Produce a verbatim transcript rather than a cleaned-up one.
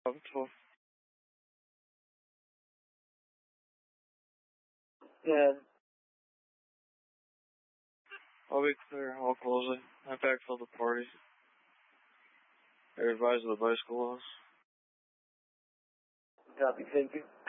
Up twelve. Yeah. I'll be clear. All closing. I backfilled the party. I advised of the bicycle loss. Copy, thank you.